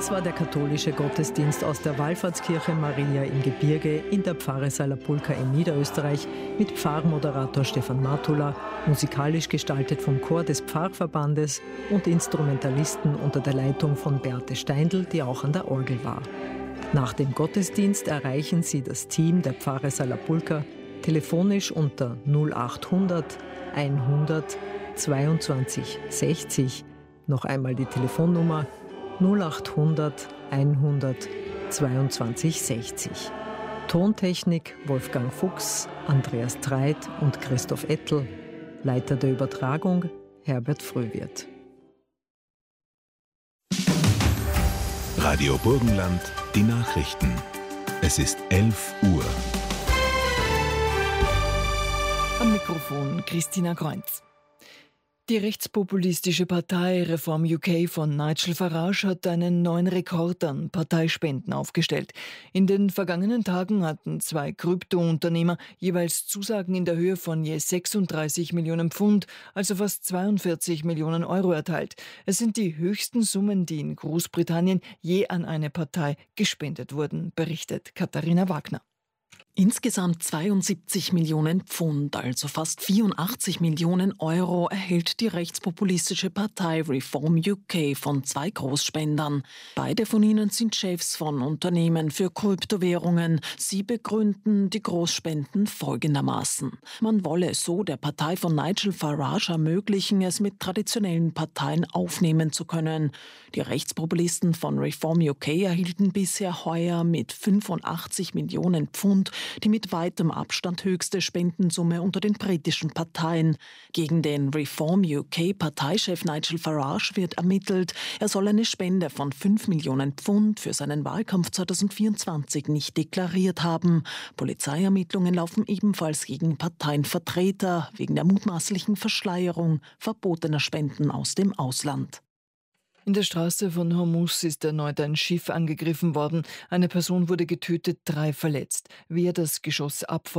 Das war der katholische Gottesdienst aus der Wallfahrtskirche Maria im Gebirge in der Pfarre Salapulca in Niederösterreich mit Pfarrmoderator Stefan Matula, musikalisch gestaltet vom Chor des Pfarrverbandes und Instrumentalisten unter der Leitung von Beate Steindl, die auch an der Orgel war. Nach dem Gottesdienst erreichen Sie das Team der Pfarre Salapulca telefonisch unter 0800 100 22 60. Noch einmal die Telefonnummer 0800 100 22 60. Tontechnik Wolfgang Fuchs, Andreas Treit und Christoph Ettel. Leiter der Übertragung Herbert Fröhwirth. Radio Burgenland, die Nachrichten. Es ist 11 Uhr. Am Mikrofon Christina Kreunz. Die rechtspopulistische Partei Reform UK von Nigel Farage hat einen neuen Rekord an Parteispenden aufgestellt. In den vergangenen Tagen hatten 2 Kryptounternehmer jeweils Zusagen in der Höhe von je 36 Millionen Pfund, also fast 42 Millionen Euro erteilt. Es sind die höchsten Summen, die in Großbritannien je an eine Partei gespendet wurden, berichtet Katharina Wagner. Insgesamt 72 Millionen Pfund, also fast 84 Millionen Euro, erhält die rechtspopulistische Partei Reform UK von 2 Großspendern. Beide von ihnen sind Chefs von Unternehmen für Kryptowährungen. Sie begründen die Großspenden folgendermaßen. Man wolle so der Partei von Nigel Farage ermöglichen, es mit traditionellen Parteien aufnehmen zu können. Die Rechtspopulisten von Reform UK erhielten bisher heuer mit 85 Millionen Pfund die mit weitem Abstand höchste Spendensumme unter den britischen Parteien. Gegen den Reform UK-Parteichef Nigel Farage wird ermittelt, er soll eine Spende von 5 Millionen Pfund für seinen Wahlkampf 2024 nicht deklariert haben. Polizeiermittlungen laufen ebenfalls gegen Parteienvertreter wegen der mutmaßlichen Verschleierung verbotener Spenden aus dem Ausland. In der Straße von Hormuz ist erneut ein Schiff angegriffen worden. Eine Person wurde getötet, 3 verletzt. Wer das Geschoss abfeuerte,